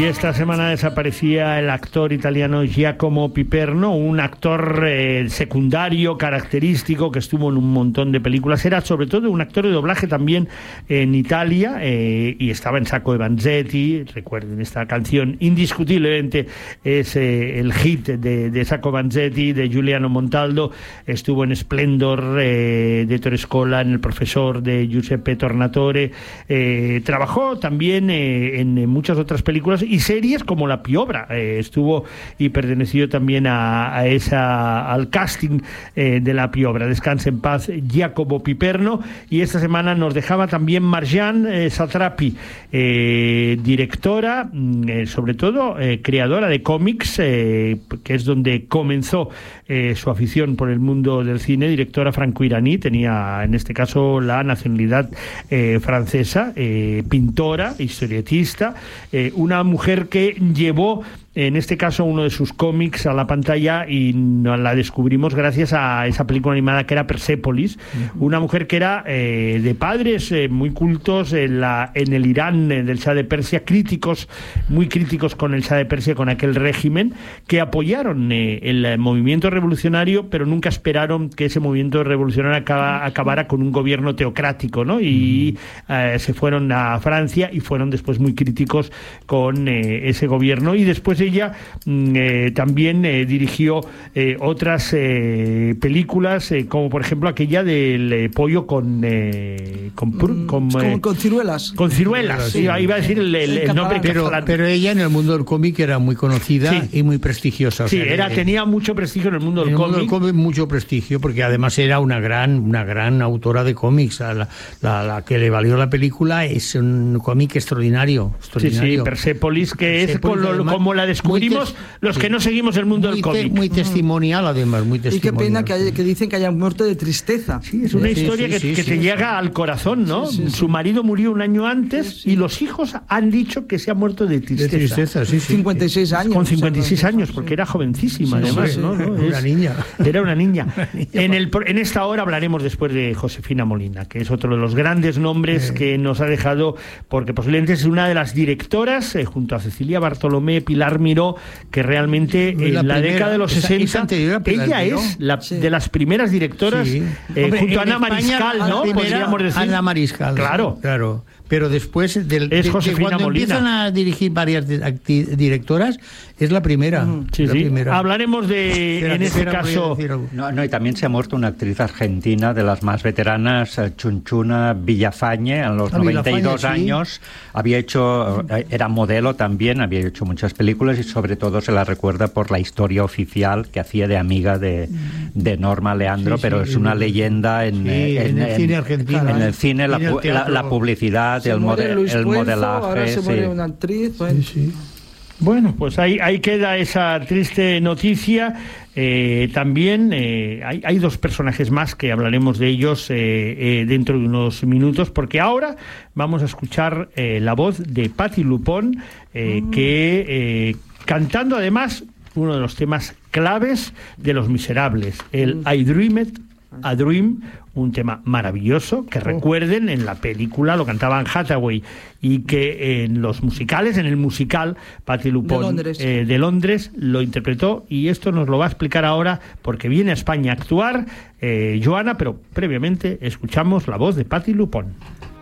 Y esta semana desaparecía el actor italiano Giacomo Piperno, un actor secundario, característico, que estuvo en un montón de películas. Era sobre todo un actor de doblaje también en Italia, y estaba en Sacco e Vanzetti. Recuerden, esta canción indiscutiblemente es el hit de Sacco e Vanzetti, de Giuliano Montaldo. Estuvo en Splendor de Ettore Scola, en El profesor de Giuseppe Tornatore. Trabajó también en muchas otras películas y series como La Piovra. Estuvo y perteneció también al casting de La Piovra. Descanse en paz Giacomo Piperno. Y esta semana nos dejaba también Marjane Satrapi, directora, sobre todo creadora de cómics, que es donde comenzó su afición por el mundo del cine. Directora franco-iraní, tenía en este caso la nacionalidad francesa, pintora, historietista, una mujer que llevó en este caso uno de sus cómics a la pantalla, y la descubrimos gracias a esa película animada que era Persépolis. Una mujer que era de padres muy cultos en el Irán del Shah de Persia, muy críticos con el Shah de Persia, con aquel régimen, que apoyaron el movimiento revolucionario, pero nunca esperaron que ese movimiento revolucionario acabara con un gobierno teocrático, ¿no? Y se fueron a Francia y fueron después muy críticos con ese gobierno, y después ella también dirigió otras películas, como por ejemplo aquella del pollo con ciruelas. Con ciruelas, sí. Iba a decir el nombre. Pero ella en el mundo del cómic era muy conocida, sí, y muy prestigiosa. Sí, tenía mucho prestigio en el mundo del cómic. Mucho prestigio, porque además era una gran autora de cómics. La que le valió la película es un cómic extraordinario. Sí, Persépolis, que es como la descubrimos los que no seguimos el mundo del cómic. Muy testimonial, además, muy testimonial. Y qué pena que dicen que haya muerto de tristeza. Sí, es una historia que te llega al corazón, ¿no? Su marido murió un año antes y los hijos han dicho que se ha muerto de tristeza. De tristeza, sí. 56 años. Con 56 años, porque era jovencísima, además, ¿no? Una niña. Era una niña. En esta hora hablaremos después de Josefina Molina, que es otro de los grandes nombres que nos ha dejado, porque posiblemente es una de las directoras, junto a Cecilia Bartolomé, Pilar Miró, que realmente en la década de los 60 ella es de las primeras directoras, junto a Ana Mariscal, ¿no? Podríamos decir. Ana Mariscal. Claro. Pero después cuando empiezan a dirigir varias directoras, es la primera. Primera. Hablaremos en este caso. Y también se ha muerto una actriz argentina de las más veteranas, Chunchuna Villafañe, a los 92 años. Era modelo también, había hecho muchas películas y sobre todo se la recuerda por la historia oficial que hacía de amiga de Norma Leandro, pero es una leyenda en el cine argentino. En el cine, la publicidad, el modelaje. Ahora se muere una actriz. Bueno, pues ahí queda esa triste noticia. También hay dos personajes más que hablaremos de ellos dentro de unos minutos, porque ahora vamos a escuchar la voz de Patti LuPone, que cantando además uno de los temas claves de Los Miserables, el I Dreamed a Dream, un tema maravilloso que recuerden, en la película lo cantaba Anne Hathaway, y que en los musicales, en el musical, Patti LuPone de Londres lo interpretó, y esto nos lo va a explicar ahora porque viene a España a actuar Joana, pero previamente escuchamos la voz de Patti LuPone.